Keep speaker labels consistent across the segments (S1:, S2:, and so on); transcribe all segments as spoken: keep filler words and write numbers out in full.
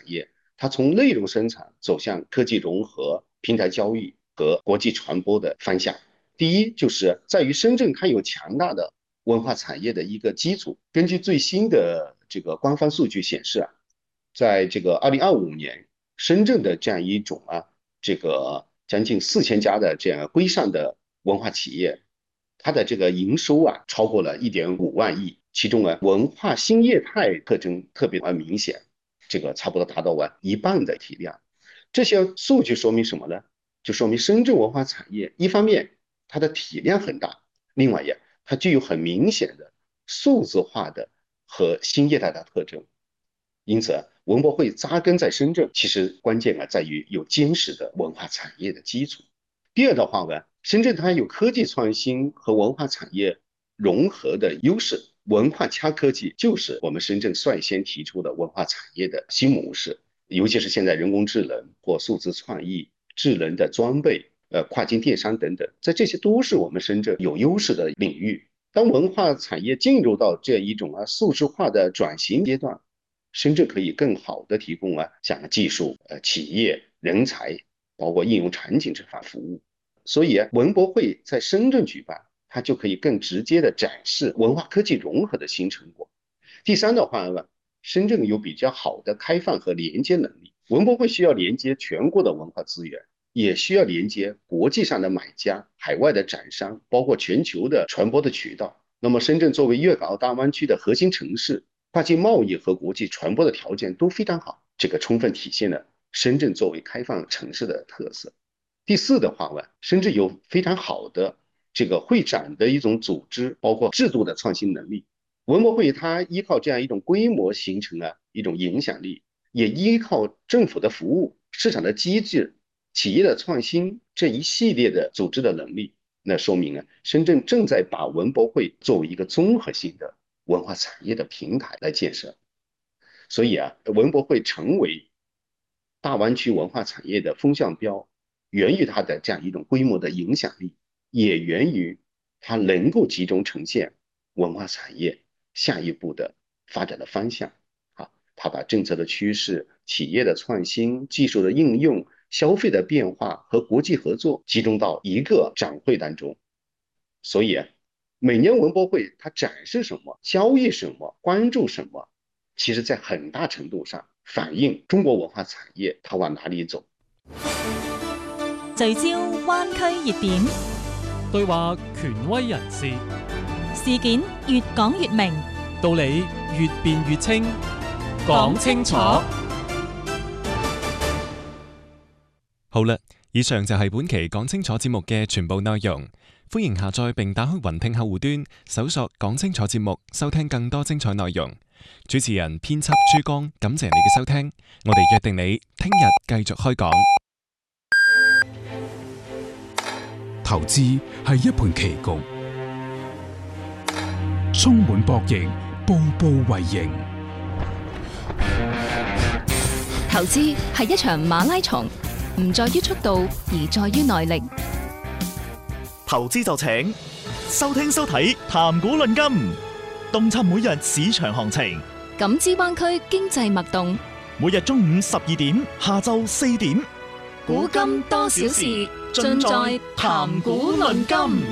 S1: 业，它从内容生产走向科技融合、平台交易和国际传播的方向。第一，就是在于深圳它有强大的文化产业的一个基础。根据最新的这个官方数据显示啊，在这个二零二五年，深圳的这样一种啊，这个将近四千家的这样规上的文化企业，它的这个营收啊超过了一点五万亿，其中啊文化新业态特征特别明显，这个差不多达到完一半的体量。这些数据说明什么呢？就说明深圳文化产业一方面它的体量很大，另外呀它具有很明显的数字化的和新业态的特征。因此文博会扎根在深圳，其实关键啊在于有坚实的文化产业的基础。第二的话呢，深圳它有科技创新和文化产业融合的优势，文化加科技就是我们深圳率先提出的文化产业的新模式，尤其是现在人工智能或数字创意、智能的装备、呃跨境电商等等，在这些都是我们深圳有优势的领域。当文化产业进入到这一种啊数字化的转型阶段，深圳可以更好的提供啊像技术、呃企业、人才，包括应用场景这方服务。所以啊，文博会在深圳举办，它就可以更直接的展示文化科技融合的新成果。第三的话呢，深圳有比较好的开放和连接能力，文博会需要连接全国的文化资源，也需要连接国际上的买家、海外的展商，包括全球的传播的渠道。那么深圳作为粤港澳大湾区的核心城市，跨境贸易和国际传播的条件都非常好，这个充分体现了深圳作为开放城市的特色。第四的话呢，深圳有非常好的这个会展的一种组织，包括制度的创新能力。文博会它依靠这样一种规模形成了一种影响力，也依靠政府的服务、市场的机制、企业的创新这一系列的组织的能力。那说明啊，深圳正在把文博会作为一个综合性的文化产业的平台来建设。所以啊，文博会成为大湾区文化产业的风向标，源于它的这样一种规模的影响力，也源于它能够集中呈现文化产业下一步的发展的方向。啊，它把政策的趋势、企业的创新、技术的应用、消费的变化和国际合作集中到一个展会当中。所以啊，每年文博会它展示什么、交易什么、关注什么，其实在很大程度上反映中国文化产业它往哪里走。
S2: 聚焦灣區熱點，
S3: 對話權威人士，
S2: 事件越講越明，
S3: 道理越辯越清，講清楚。好啦，以上就係本期講清楚節目嘅全部內容。歡迎下載並打開雲聽客戶端，搜索講清楚節目，收聽更多精彩內容。主持人編輯珠江，感謝你嘅收聽，我哋約定你聽日繼續開講。
S4: 投資係一盤棋局，充滿博弈，步步為營。
S5: 投資係一場馬拉松，唔在於速度，而在於耐力。
S6: 投資就請收聽收睇談股論金，洞察每日市場行情，
S5: 感知灣區經濟脈動。
S6: 每日中午十二點，下晝四點，
S5: 古今多少事，盡在談股論金。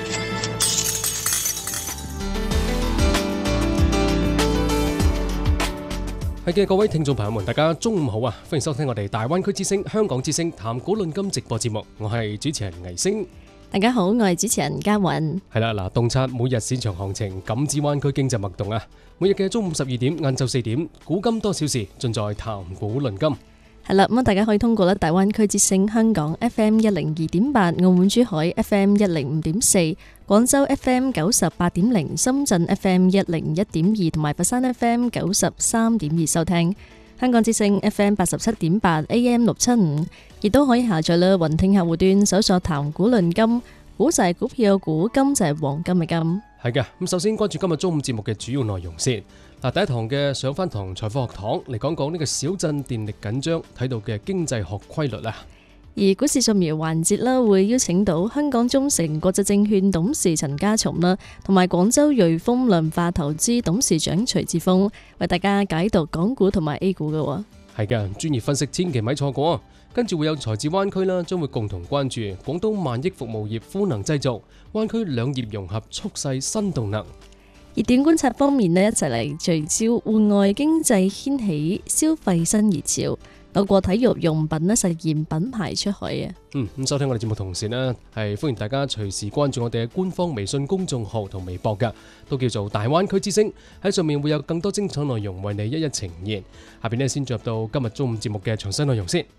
S7: 係嘅，各位聽眾朋友們，大家中午好啊！歡迎收聽我哋大灣區之聲、香港之聲談股論金直播節目，我係主持人倪星。
S8: 大家好，我係主持人嘉韻。
S7: 係啦，嗱，洞察每日市場行情，感知灣區經濟脈動啊！每日嘅中午十二點、晏晝四點，古今多少事，盡在談股論金。
S8: 係啦，咁大家可以通過咧大灣區之聲香港 F M 一零二點八、澳門珠海 F M 一零五點四、廣州 F M 九十八點零、深圳 F M 一零一點二同埋佛山 F M 九十三點二收聽。香港之聲 F M 八十七點八 A M 六七五，亦都可以下載啦雲聽客戶端，搜索談股論金，股就係股票股，金就係黃金嘅金。
S7: 係嘅，咁首先關注今日中午節目嘅主要內容先。嗱，第一堂嘅上翻堂財科學堂嚟講講呢個小鎮電力緊張睇到嘅經濟學規律啊。
S8: 而股市掃描環節啦，會邀請到香港中誠國際證券董事陳家松啦，同埋廣州瑞豐量化投資董事長徐志峰，為大家解讀港股同埋 A 股嘅。
S7: 係嘅，專業分析千祈咪錯過。跟住會有財智灣區啦，將會共同關注廣東萬億服務業賦能製造，灣區兩業融合促勢新動能。
S8: 熱點觀察方面呢，一齊嚟聚焦戶外經濟掀起消費新熱潮，透過體育用品呢實現品牌出海啊！
S7: 嗯，咁收聽我哋節目同時呢，係歡迎大家隨時關注我哋嘅官方微信公眾號同微博噶，都叫做大灣區之聲，喺上面會有更多精彩內容為你一一呈現。下邊呢，先進入到今日中午節目嘅詳細內容先。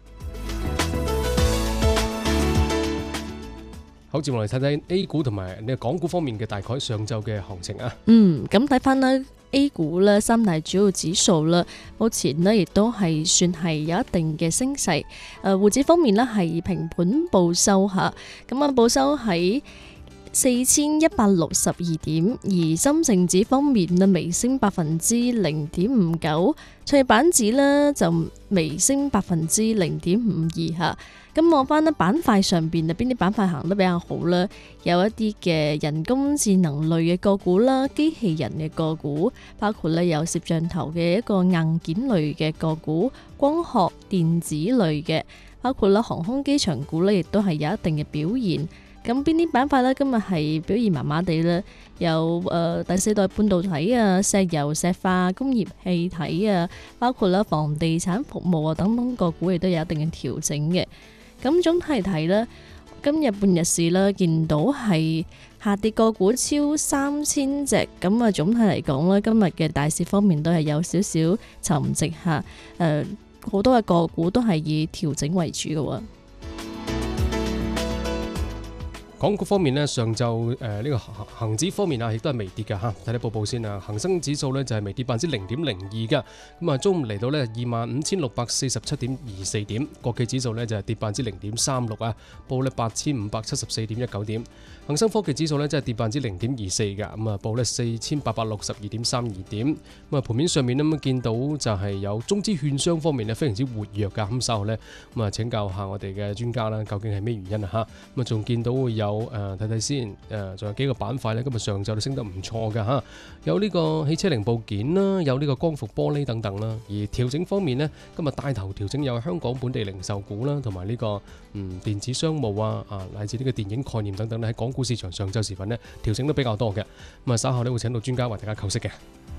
S7: 好，接落嚟睇睇 A 股同埋呢個港股方面嘅大概上晝嘅行情啊。
S8: 嗯，咁睇翻啦 A 股啦，三大主要指數啦，目前呢亦都係算係有一定嘅升勢。誒，滬指方面呢係平盤報收下，咁啊報收喺四千一百六十二點，而深證指方面呢微升百分之零點五九，創業板指呢就微升百分之零點五二下。咁望翻呢板塊上邊啊，邊啲板塊行得比較好啦？有一啲嘅人工智能類嘅個股啦，機器人嘅個股，包括咧有攝像頭嘅一個硬件類嘅個股，光學電子類嘅，包括啦航空機場股咧，亦都係有一定嘅表現。咁邊啲板塊呢？今日係表現麻麻地咧，有誒、呃、第四代半導體啊、石油石化、工業氣體啊，包括啦房地產服務啊等等個股，亦都有一定嘅調整嘅。咁總體嚟睇咧，今日半日市咧見到係下跌個股超三千隻，咁啊總體嚟講咧，今日嘅大市方面都係有少少沉寂下，誒、呃、好多嘅個股都係以調整為主嘅喎。
S7: 港股方面呢，上晝誒呢個恒指方面啊，亦都係微跌嘅嚇。睇睇報報先啊，恒生指數呢就係微跌百分之零點零二嘅。咁啊，中午嚟到呢二萬五千六百四十七點二四點，國企指數呢就係跌百分之零點三六啊，報呢八千五百七十四點一九點。恒生科技指數呢即係跌百分之零點二四嘅，咁啊報呢四千八百六十二點三二點。咁啊盤面上面呢咁見到就係有中資券商方面呢非常之活躍㗎，咁稍後呢咁啊請教下我哋嘅專家啦，究竟係咩原因啊嚇？咁啊仲見到會有。誒睇睇先，誒、呃、仲有幾個板塊咧，今日上晝都升得唔錯㗎嚇，有呢個汽車零部件啦，有呢個光伏玻璃等等啦。而調整方面呢，今日帶頭調整有香港本地零售股啦，同埋呢個嗯電子商務啊，啊乃至呢個電影概念等等咧，喺港股市場上晝時分呢調整得比較多嘅。咁啊稍後呢會請到專家為大家構析嘅。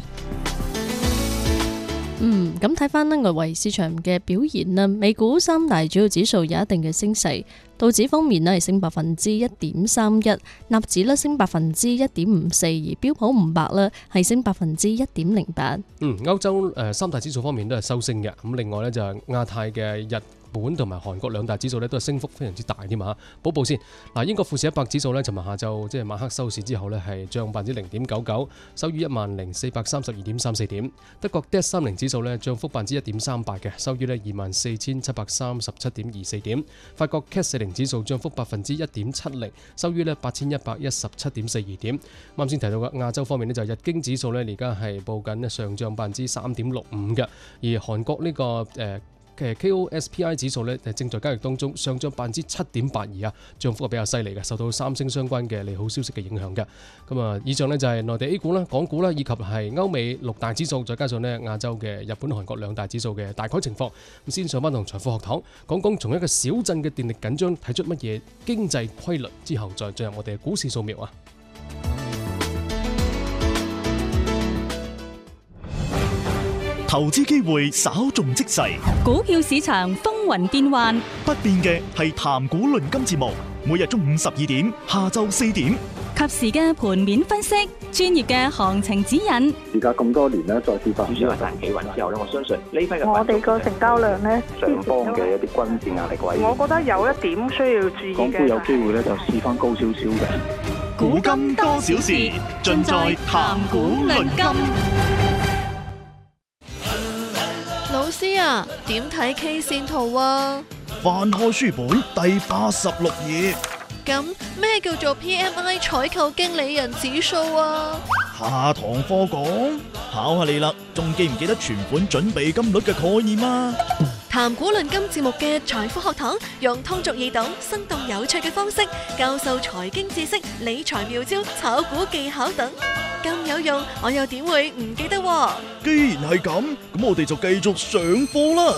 S8: 嗯，咁睇翻呢外圍市場嘅表現啦，美股三大主要指數有一定嘅升勢，道指方面呢係升百分之一點三一，納指呢升百分之一點五四，而標普五百呢係升百分之一點零八。
S7: 嗯，歐洲誒、呃、三大指數方面都係收升嘅，咁另外呢，就係亞太嘅日本同埋韓國兩大指數咧都係升幅非常之大添啊！補報先，嗱，英國富時一百指數咧，尋日下晝即係晚黑收市之後咧，係漲百分之零點九九，收於一萬零四百三十二點三四點。德國 D A X 三零指數咧漲幅百分之一點三八嘅，收於咧二萬四千七百三十七點二四點。法國 C A C 四零指數漲幅百分之一點七零，收於咧八千一百一十七點四二點。啱先提到嘅亞洲方面呢，就日經指數咧而家係報緊咧上漲百分之三點六五嘅，而韓國呢、這個誒。呃嘅 K O S P I 指數咧，正在交易當中，上漲百分之七點八二啊，漲幅係比較犀利嘅，受到三星相關嘅利好消息嘅影響嘅。咁啊，以上呢就係內地 A 股啦、港股啦，以及係歐美六大指數，再加上呢亞洲嘅日本、韓國兩大指數嘅大概情況。咁先上翻同財富學堂講講，從一個小鎮嘅電力緊張睇出乜嘢經濟規律之後，再進入我哋嘅股市掃描啊！
S6: 投資機會稍縱即逝，
S2: 股票市場風雲變幻，
S6: 不變嘅係談股論金節目，每日中午十二點，下晝四點，
S2: 及時嘅盤面分析，專業嘅行情指引。
S9: 而家咁多年咧，再次發
S10: 主要係大企穩之後咧，我相信呢批嘅
S11: 我哋個成交量咧，
S9: 上方嘅一啲均線壓力位，
S11: 我覺得有一點需要注意嘅。
S9: 港股有機會咧，就試翻高少少嘅。
S6: 股金多少事，盡在談股論金。
S12: 老師啊，點睇 K 線圖啊？
S6: 翻開書本第八十六頁。
S12: 咁咩叫做 P M I 採購經理人指數啊？
S6: 下堂課講，考下你啦，仲記唔記得存款準備金率嘅概念啊？
S12: 談股論金節目嘅財富學堂，用通俗易懂、生動有趣嘅方式教授財經知識、理財妙招、炒股技巧等。 咁有用，我又點會唔記得喎？
S6: 既然係咁，咁我哋就繼續上課啦。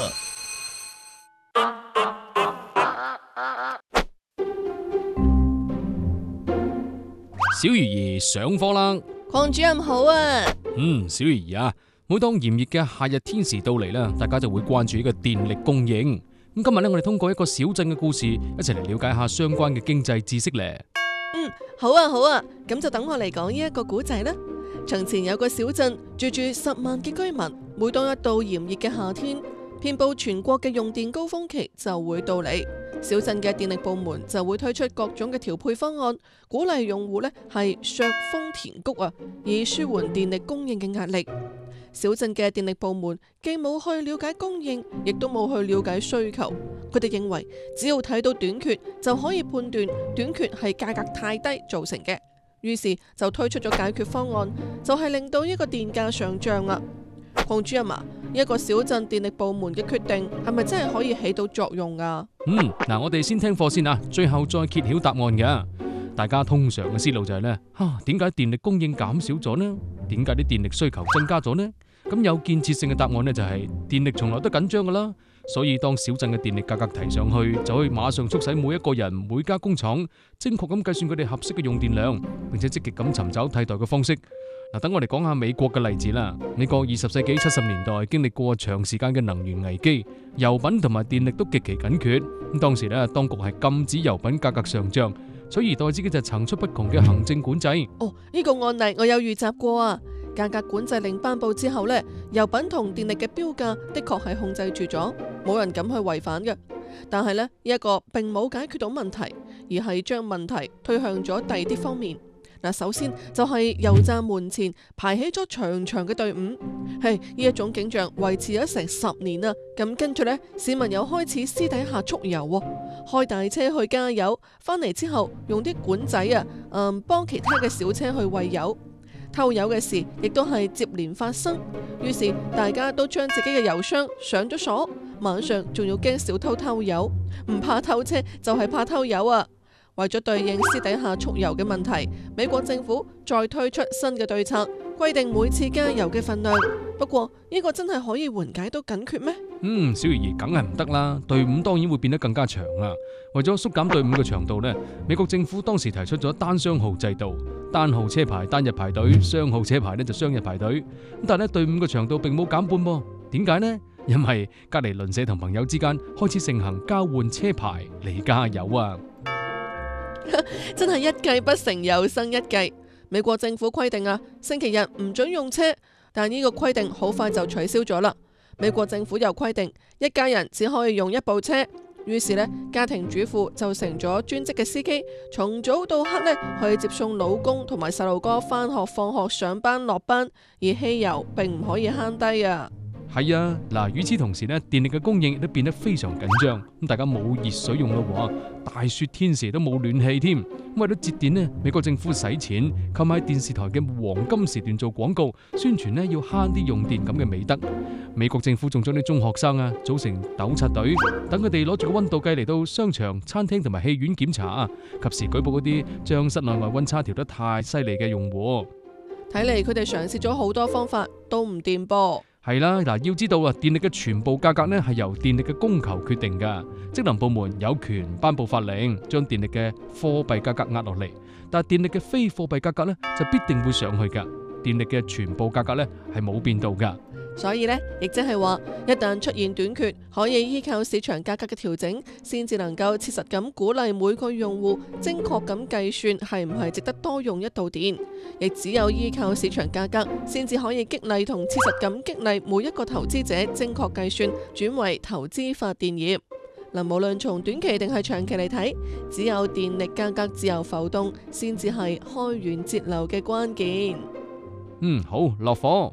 S7: 小魚兒上課啦。
S12: 鄺主任好啊。
S7: 嗯，小魚兒啊，每當炎熱嘅夏日天時到嚟啦，大家就會關注呢個電力供應。咁今日咧，我哋通過一個小鎮嘅故事，一齊嚟了解下相關嘅經濟知識咧。
S12: 嗯，好啊好啊，咁就等我嚟講呢一個古仔啦。從前有個小鎮，住住十萬嘅居民。每當一到炎熱嘅夏天，遍佈全國嘅用電高峰期就會到嚟，小鎮嘅電力部門就會推出各種嘅調配方案，鼓勵用戶呢係削峰填谷啊，以舒緩電力供應嘅壓力。小鎮嘅電力部門既冇去了解供應，亦都冇去了解需求。佢哋認為只要睇到短缺就可以判斷短缺係價格太低造成嘅，於是就推出咗解決方案，就係令到一個電價上漲啦。鄺主任啊，一個小鎮電力部門嘅決定係咪真係可以起到作用啊？
S7: 嗯，嗱，我哋先聽課先啊，最後再揭曉答案嘅。大家通常嘅思路就係呢：啊，點解電力供應減少咗呢？點解啲電力需求增加咗呢？咁有建設性嘅答案呢，就係電力從來都緊張噶啦，所以當小鎮嘅電力價格提上去，就可以馬上促使每一個人、每家工廠精確咁計算佢哋合適嘅用電量，並且積極咁尋找替代嘅方式。嗱，等我哋講下美國嘅例子啦。美國二十世紀七十年代經歷過長時間嘅能源危機，油品同埋電力都極其緊缺。咁當時呢，當局係禁止油品價格上漲，取而代之嘅就係層出不窮嘅行政管制。
S12: 哦，呢個案例我有預習過啊。價格管制令頒布之後呢，油品同電力嘅標價的確係控制住咗，冇人敢去違反嘅。但係呢，呢一個並冇解決到問題，而係將問題推向咗第二啲方面。嗱，首先就係油站門前排起咗長長嘅隊伍，係呢一種景象維持咗成十年啦。咁跟住呢，市民又開始私底下蓄油喎，開大車去加油，翻嚟之後用啲管仔啊，嗯，幫其他嘅小車去餵油。偷油嘅事亦都係接連發生，於是大家都將自己嘅油箱上咗鎖，晚上仲要驚小偷偷油，唔怕偷車就係怕偷油啊！為咗對應私底下蓄油嘅問題，美國政府再推出新嘅對策，規定每次加油嘅份量。不過呢個真係可以緩解到緊缺咩？
S7: 嗯，小魚兒梗係唔得啦，隊伍當然會變得更加長啦。為咗縮減隊伍嘅長度呢，美國政府當時提出咗單雙號制度，單號車牌單日排隊，雙號車牌呢就雙日排隊。咁但係呢，隊伍嘅長度並冇減半噃，點解呢？因為隔籬鄰舍同朋友之間開始盛行交換車牌嚟加油啊！
S12: 真係一計不成又生一計。美國政府規定啊，星期日唔准用車，但呢個規定好快就取消咗啦。美國政府又規定一家人只可以用一部車，於是呢，家庭主婦就成咗專職嘅司機，從早到黑呢去接送老公同埋細路哥返學、放學、上班、落班，而汽油並唔可以慳低啊。
S7: 係啊，嗱，與此同時呢，電力嘅供應亦都變得非常緊張，咁大家冇熱水用咯，大雪天時都冇暖氣添。為咗節電呢，美國政府使錢購買電視台嘅黃金時段做廣告，宣傳呢要慳啲用電咁嘅美德。美國政府仲將啲中學生啊組成糾察隊，等佢哋攞住個溫度計嚟到商場、餐廳同埋戲院檢查啊，及時舉報嗰啲將室內外溫差調得太犀利嘅用戶。
S12: 睇嚟佢哋嘗試咗好多方法都唔掂噃。
S7: 係啦，嗱，要知道啊，電力嘅全部價格呢係由電力嘅供求決定噶。職能部門有權頒布法令，將電力嘅貨幣價格壓落嚟，但係電力嘅非貨幣價格呢就必定會上去噶。電力嘅全部價格呢係冇變到噶。
S12: 所以呢，亦即係話，一旦出現短缺，可以依靠市場價格嘅調整，先至能夠切實咁鼓勵每個用戶精確咁計算係唔係值得多用一度電。亦只有依靠市場價格，先至可以激勵同切實咁激勵每一個投資者精確計算，轉為投資發電業。嗱，無論從短期定係長期嚟睇，只有電力價格自由浮動，先至係開源節流嘅關鍵。
S7: 嗯，好，落課。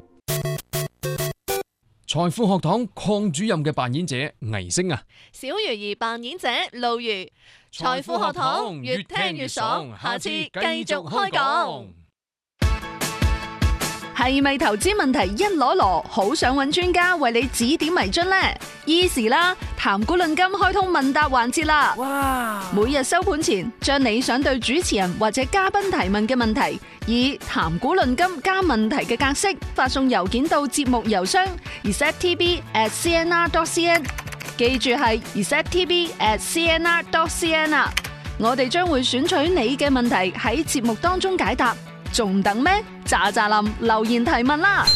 S7: 財富學堂鄺主任嘅扮演者倪星啊，
S12: 小魚兒扮演者露如。財富學堂越聽越爽，下次繼續開講。
S5: 係咪投資問題一籮籮，好想揾專家為你指點迷津呢？Easy 啦！ 談古論今開通問答環節啦！哇！每日收盤前，將你想對主持人或者嘉賓提問嘅問題，以談古論今加問題嘅格式發送郵件到節目郵箱 r e c e p t v at c n r dot c n， 記住係 r e c e p t v at c n r dot c n 啊！我哋將會選取你嘅問題喺節目當中解答，仲等咩？喳喳林留言提問啦！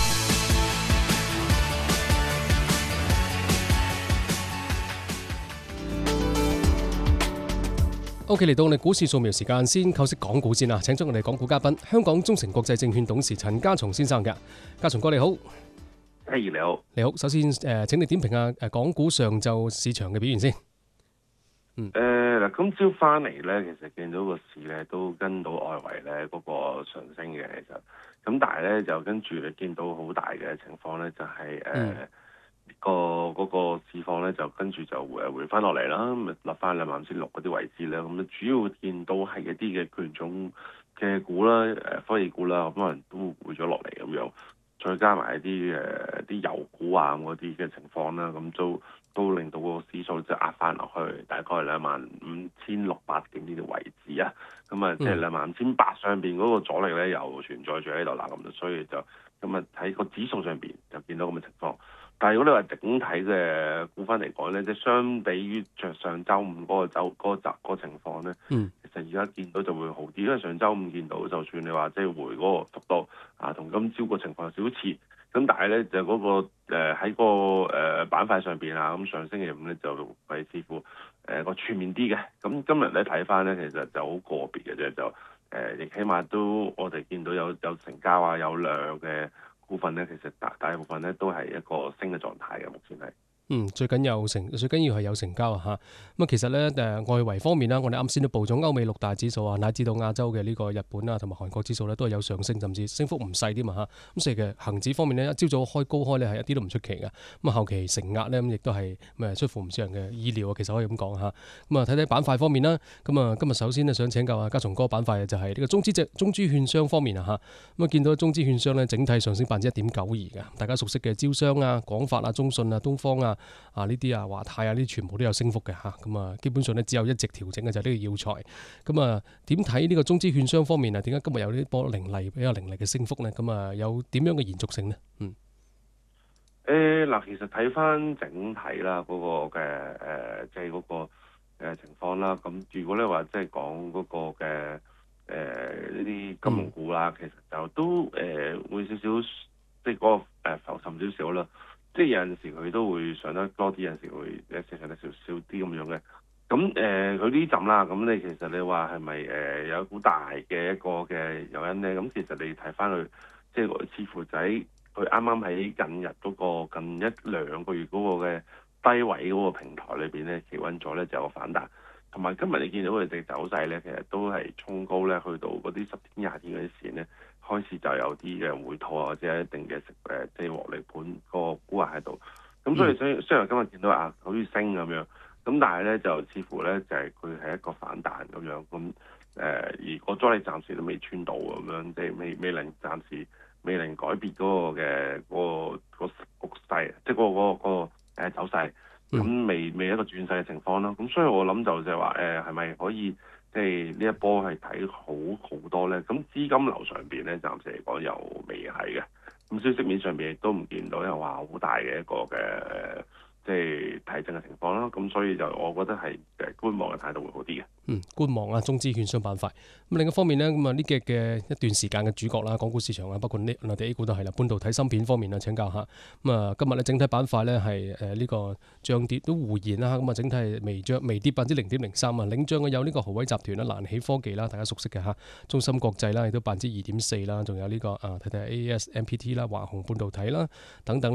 S7: O.K. 嚟到我哋股市掃描時間，先構識港股先啦。請出我哋港股嘉賓，香港中誠國際證券董事陳家松先生嘅。家松哥你好，
S13: 係你好，
S7: 你好。首先誒，請你點評下誒港股上晝市場嘅表現先。
S13: 嗯。誒嗱，今朝翻嚟咧，其實見到個市咧都跟到外圍咧嗰個上升嘅，其實咁但係咧就跟住你見到好大嘅情況咧，就係誒。嗯個嗰個市況咧就跟住就誒回翻落嚟啦，咁落翻兩萬五千六嗰啲位置咧，咁主要見到係一啲嘅權重嘅股啦，誒科技股啦，可能都回咗落嚟咁樣，再加埋一啲誒啲油股啊嗰啲嘅情況啦，咁都都令到個指數即係壓翻落去，大概係兩萬五千六百點呢啲位置啊，咁啊即係兩萬五千八上邊嗰個阻力咧又存在住喺度啦，咁所以就咁啊喺個指數上邊就見到咁嘅情況。但係如果你話整體嘅股份嚟講咧，即係相比於上上週五嗰個走嗰個集嗰個情況咧，嗯、其實而家見到就會好啲，因為上週五見到就算你話即係回嗰個幅度啊，同今朝個情況有少少似，咁但係咧就嗰、嗰個喺、呃、個誒板塊上邊啊，咁上星期五咧就係似乎誒個全面啲嘅，咁今日咧睇翻咧其實就好個別嘅啫，就誒亦、呃、起碼都我哋見到有有成交啊，有量嘅股份咧，其實大大部分咧都係一個升嘅狀態嘅，目前係。
S7: 嗯，最緊有成，最緊要係有成交啊嚇。咁啊，其實咧誒、呃、外圍方面啦，我哋啱先都報咗歐美六大指數啊，乃至到亞洲嘅呢個日本啊同埋韓國指數咧，都係有上升，甚至升幅唔細啲嘛嚇。咁所以嘅恆指方面咧，一朝早開高開咧係一啲都唔出奇嘅。咁啊後期承壓咧，咁亦都係咩出乎唔少人嘅意料啊。其實可以咁講嚇。咁啊睇睇板塊方面啦。咁啊今日首先咧想請教下家松哥板塊就係呢個中資隻中資券商方面啊嚇。咁啊見到中資券商咧整體上升百分之一點九二嘅，大家熟悉嘅招商啊、廣發啊、中信啊、東方啊啊呢啲啊。華泰啊，呢啲全部都有升幅嘅嚇，咁啊基本上咧只有一直調整嘅就係呢個耀才，咁啊點睇呢個中資券商方面啊？點解今日有呢波凌厲比較凌厲嘅升幅咧？咁啊有點樣嘅延續性呢？嗯，
S13: 誒嗱、呃，其實睇翻整體啦，嗰、那個嘅誒即係嗰個誒情況啦。咁如果你話即係講嗰個嘅誒呢啲金融股啦，嗯、其實就都誒、呃、會少少即係嗰個誒浮沉少少啦。即係有陣時佢都會上得多啲，有陣時會誒上得少少啲咁樣嘅。咁誒佢呢陣啦，咁你其實你話係咪誒有好大嘅一個嘅誘因咧？咁其實你睇翻佢，即係似乎仔佢啱啱喺近日嗰個近一兩個月嗰個嘅低位嗰個平台裏邊咧企穩咗咧，就有個反彈。同埋今日你見到佢哋走勢咧，其實都係衝高咧，去到嗰啲十天、廿天嗰啲線咧，開始就有啲嘅回吐啊，或者一定嘅食誒即係獲利盤個沽壓喺度。咁所以雖雖然今日見到啊好似升咁樣，咁但係咧就似乎咧就係佢係一個反彈咁樣。咁誒、呃、而個阻力暫時都未穿到咁樣，即係未未能暫時未能改變嗰個嘅嗰、嗰個、嗰個局勢，即係嗰個嗰、嗰個、嗰個誒走勢。咁、嗯、未未一個轉勢嘅情況咯，咁所以我諗就就係話誒係咪可以即係呢一波係睇好好多咧？咁資金流上邊咧暫時嚟講又未係嘅，咁消息面上邊亦都唔見到有話好大嘅一個嘅即係提振嘅情況啦。咁所以就我覺得係誒觀望嘅態度會好啲嘅。
S7: 嗯，觀望啊，中資券商板塊。咁另一方面呢，咁啊呢幾日嘅一段時間嘅主角啦，港股市場啊，包括呢內地 A 股都係啦，半導體芯片方面啊，請教下。咁啊，今日咧整體板塊咧係誒呢個漲跌都互現啦。咁啊，整體係微漲微跌百分之零點零三啊。領漲嘅有呢個豪偉集團啦、蘭喜科技啦，大家熟悉嘅嚇，中芯國際啦，亦都百分之二點四啦，仲有呢個啊睇睇 A S M P T 啦、華虹半導體啦等等。